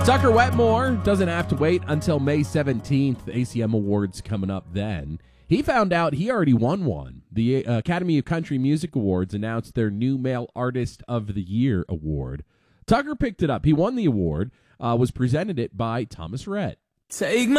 Tucker Wetmore doesn't have to wait until May 17th. ACM Awards coming up then. He found out he already won one. The Academy of Country Music Awards announced their new Male Artist of the Year award. Tucker picked it up. He won the award, was presented it by Thomas Rhett. Take